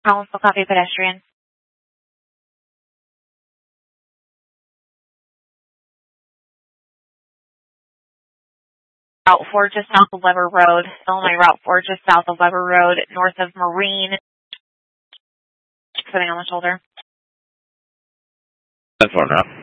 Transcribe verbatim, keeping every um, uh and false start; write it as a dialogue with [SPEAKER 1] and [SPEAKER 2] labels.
[SPEAKER 1] Collinsville, copy pedestrian. Route four just south of Weber Road. Illinois Route four just south of Weber Road, north of Marine. Sitting on the shoulder.
[SPEAKER 2] ten four now.